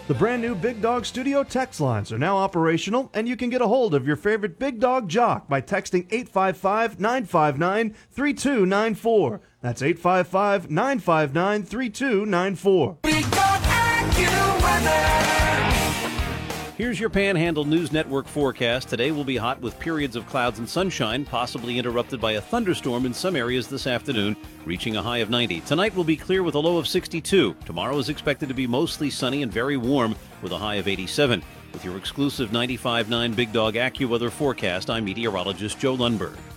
The brand new Big Dog Studio text lines are now operational, and you can get a hold of your favorite Big Dog jock by texting 855-959-3294. That's 855-959-3294. Big Dog AccuWeather. Here's your Panhandle News Network forecast. Today will be hot with periods of clouds and sunshine, possibly interrupted by a thunderstorm in some areas this afternoon, reaching a high of 90. Tonight will be clear with a low of 62. Tomorrow is expected to be mostly sunny and very warm with a high of 87. With your exclusive 95.9 Big Dog AccuWeather forecast, I'm meteorologist Joe Lundberg.